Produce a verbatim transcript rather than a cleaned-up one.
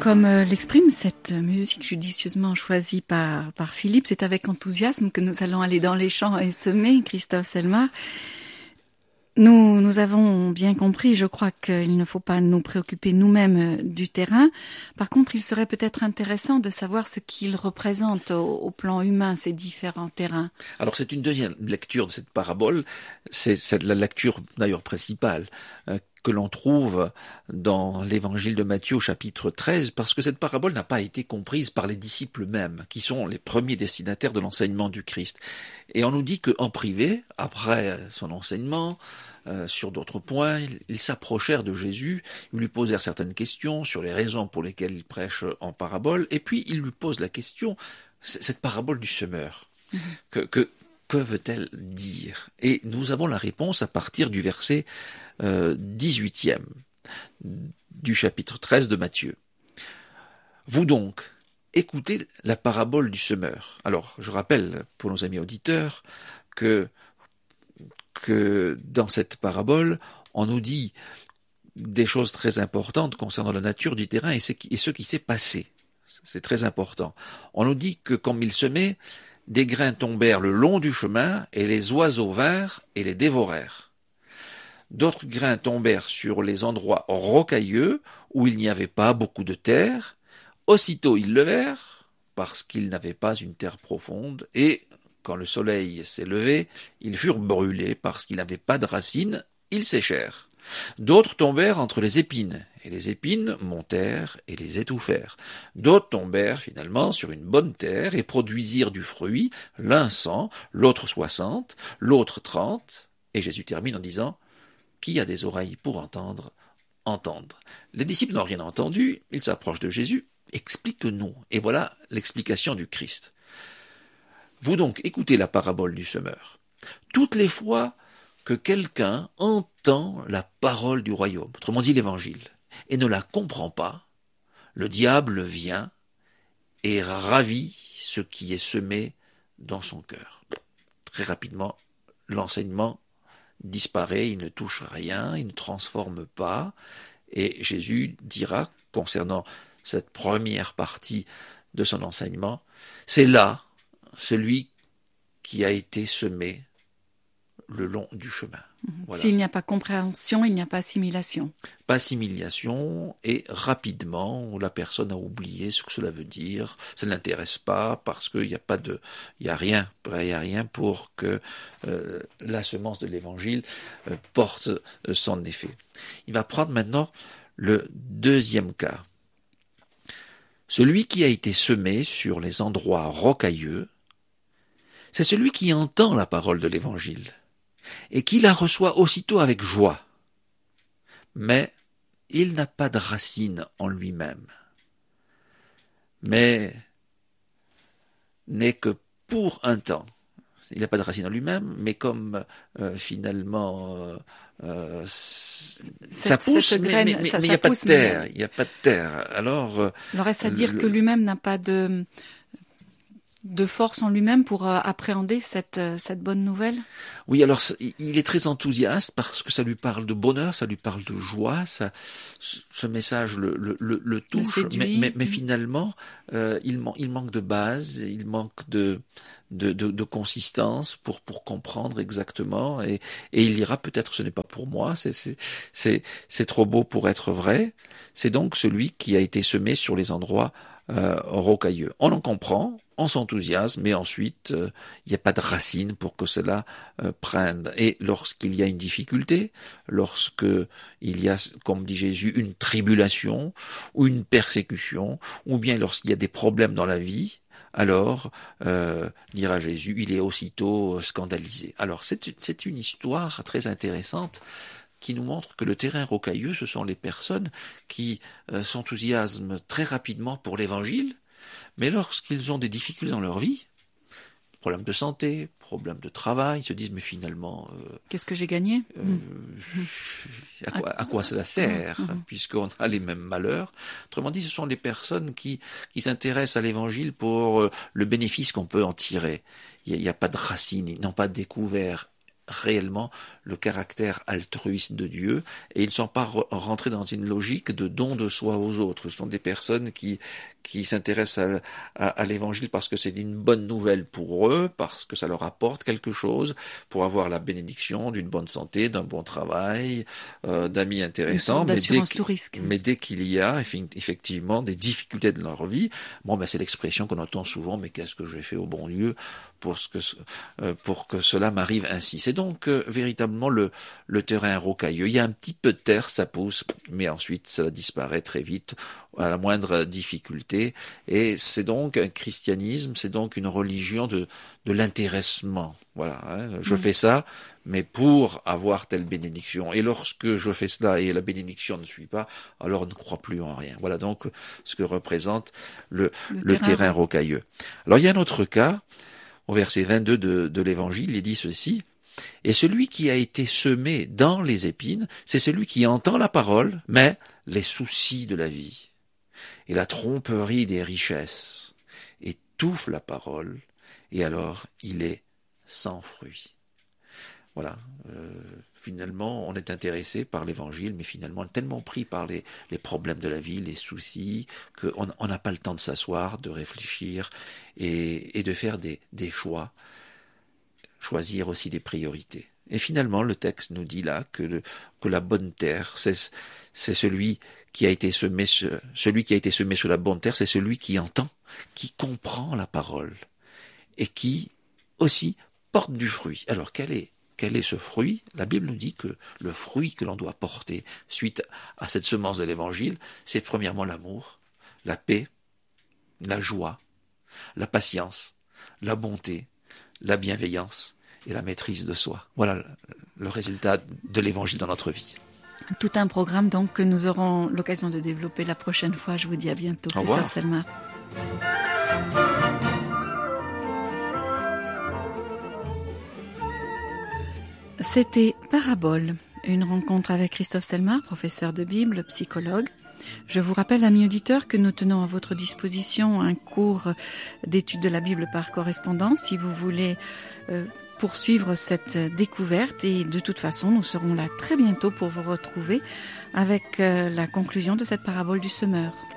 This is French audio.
Comme euh, l'exprime cette musique judicieusement choisie par, par Philippe, c'est avec enthousiasme que nous allons aller dans les champs et semer, Christophe Selmar. Nous, nous avons bien compris, je crois qu'il ne faut pas nous préoccuper nous-mêmes du terrain. Par contre, il serait peut-être intéressant de savoir ce qu'il représente au, au plan humain, ces différents terrains. Alors c'est une deuxième lecture de cette parabole, c'est, c'est la lecture d'ailleurs principale euh, que l'on trouve dans l'évangile de Matthieu au chapitre treize, parce que cette parabole n'a pas été comprise par les disciples mêmes, qui sont les premiers destinataires de l'enseignement du Christ. Et on nous dit qu'en privé, après son enseignement, Euh, sur d'autres points, ils, ils s'approchèrent de Jésus, ils lui posèrent certaines questions sur les raisons pour lesquelles il prêche en parabole, et puis ils lui posent la question, cette parabole du semeur, mmh. que, que, que veut-elle dire? Et nous avons la réponse à partir du verset euh, dix-huitième du chapitre treize de Matthieu. Vous donc, écoutez la parabole du semeur. Alors, je rappelle pour nos amis auditeurs que que dans cette parabole, on nous dit des choses très importantes concernant la nature du terrain et ce qui, et ce qui s'est passé. C'est très important. On nous dit que comme il semait, des grains tombèrent le long du chemin et les oiseaux vinrent et les dévorèrent. D'autres grains tombèrent sur les endroits rocailleux où il n'y avait pas beaucoup de terre. Aussitôt ils levèrent parce qu'ils n'avaient pas une terre profonde et quand le soleil s'est levé, ils furent brûlés parce qu'ils n'avaient pas de racines, ils séchèrent. D'autres tombèrent entre les épines, et les épines montèrent et les étouffèrent. D'autres tombèrent finalement sur une bonne terre et produisirent du fruit, l'un cent, l'autre soixante, l'autre trente. Et Jésus termine en disant « Qui a des oreilles pour entendre, entendre ». Les disciples n'ont rien entendu, ils s'approchent de Jésus, explique-nous. Et voilà l'explication du Christ. Vous donc écoutez la parabole du semeur. Toutes les fois que quelqu'un entend la parole du royaume, autrement dit l'évangile, et ne la comprend pas, le diable vient et ravit ce qui est semé dans son cœur. Très rapidement, l'enseignement disparaît, il ne touche rien, il ne transforme pas, et Jésus dira, concernant cette première partie de son enseignement, c'est là celui qui a été semé le long du chemin. Voilà. S'il n'y a pas compréhension, il n'y a pas assimilation. Pas assimilation, et rapidement, la personne a oublié ce que cela veut dire, ça ne l'intéresse pas, parce qu'il n'y a pas de, il n'y a rien, il n'y a rien pour que euh, la semence de l'évangile euh, porte euh, son effet. Il va prendre maintenant le deuxième cas. Celui qui a été semé sur les endroits rocailleux, c'est celui qui entend la parole de l'Évangile et qui la reçoit aussitôt avec joie. Mais il n'a pas de racine en lui-même, mais n'est que pour un temps. Il n'a pas de racine en lui-même, mais comme euh, finalement euh, euh, ça pousse, cette mais, graine, mais, mais, ça, mais il ça n'y a pas pousse, de terre. mais... Il n'y a pas de terre. Alors, euh, Alors est-ce à dire le... que lui-même n'a pas de de force en lui-même pour euh, appréhender cette euh, cette bonne nouvelle? Oui, alors il est très enthousiaste parce que ça lui parle de bonheur, ça lui parle de joie, ça, ce message le, le, le, le touche, le mais, mais, mais finalement euh, il, man, il manque de base, il manque de de, de, de consistance pour pour comprendre exactement, et, et il dira peut-être ce n'est pas pour moi, c'est c'est c'est c'est trop beau pour être vrai. C'est donc celui qui a été semé sur les endroits euh, rocailleux. On en comprend, on s'enthousiasme, mais ensuite, il euh, n'y a pas de racine pour que cela euh, prenne. Et lorsqu'il y a une difficulté, lorsque il y a, comme dit Jésus, une tribulation, ou une persécution, ou bien lorsqu'il y a des problèmes dans la vie, alors, euh, dira Jésus, il est aussitôt scandalisé. Alors, c'est, c'est une histoire très intéressante qui nous montre que le terrain rocailleux, ce sont les personnes qui euh, s'enthousiasment très rapidement pour l'évangile, mais lorsqu'ils ont des difficultés dans leur vie, problèmes de santé, problèmes de travail, ils se disent mais finalement... Euh, Qu'est-ce que j'ai gagné euh, mmh. à, quoi, à quoi cela sert, mmh. puisqu'on a les mêmes malheurs. Autrement dit, ce sont les personnes qui, qui s'intéressent à l'évangile pour euh, le bénéfice qu'on peut en tirer. Il n'y a, a pas de racines, ils n'ont pas découvert réellement le caractère altruiste de Dieu, et ils ne sont pas re- rentrés dans une logique de don de soi aux autres. Ce sont des personnes qui qui s'intéressent à, à, à l'évangile parce que c'est une bonne nouvelle pour eux, parce que ça leur apporte quelque chose, pour avoir la bénédiction d'une bonne santé, d'un bon travail, euh, d'amis intéressants. Mais dès, tout risque. mais dès qu'il y a effectivement des difficultés de leur vie, bon ben c'est l'expression qu'on entend souvent, mais qu'est-ce que j'ai fait au bon Dieu pour ce que euh, pour que cela m'arrive ainsi. C'est donc euh, véritablement le le terrain rocailleux. Il y a un petit peu de terre, ça pousse, mais ensuite cela disparaît très vite à la moindre difficulté. Et c'est donc un christianisme, c'est donc une religion de de l'intéressement. Voilà, hein. Je mmh. fais ça, mais pour avoir telle bénédiction. Et lorsque je fais cela et la bénédiction ne suit pas, alors on ne croit plus en rien. Voilà donc ce que représente le le, le terrain, terrain rocailleux. Alors il y a un autre cas. Au verset vingt-deux de, de l'Évangile, il dit ceci: « Et celui qui a été semé dans les épines, c'est celui qui entend la parole, mais les soucis de la vie et la tromperie des richesses étouffent la parole, et alors il est sans fruit. » Voilà, euh, finalement on est intéressé par l'Évangile, mais finalement on est tellement pris par les, les problèmes de la vie, les soucis, qu'on n'a pas le temps de s'asseoir, de réfléchir et, et de faire des, des choix, choisir aussi des priorités. Et finalement le texte nous dit là que, le, que la bonne terre, c'est, c'est celui qui a été semé, celui qui a été semé sur la bonne terre, c'est celui qui entend, qui comprend la parole et qui aussi porte du fruit. Alors quel est Quel est ce fruit? La Bible nous dit que le fruit que l'on doit porter suite à cette semence de l'Évangile, c'est premièrement l'amour, la paix, la joie, la patience, la bonté, la bienveillance et la maîtrise de soi. Voilà le résultat de l'Évangile dans notre vie. Tout un programme donc que nous aurons l'occasion de développer la prochaine fois. Je vous dis à bientôt. Au revoir. Christophe Selmar. C'était Parabole, une rencontre avec Christophe Selmar, professeur de Bible, psychologue. Je vous rappelle, amis auditeurs, que nous tenons à votre disposition un cours d'étude de la Bible par correspondance si vous voulez euh, poursuivre cette découverte. Et de toute façon, nous serons là très bientôt pour vous retrouver avec euh, la conclusion de cette parabole du semeur.